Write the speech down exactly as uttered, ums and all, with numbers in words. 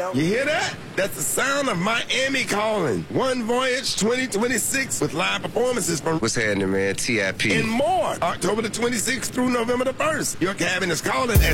know? You hear that? That's the sound of Miami calling. One Voyage twenty twenty-six with live performances from What's happening, man? T I P and more. October the twenty-sixth through November the first. Your cabin is calling and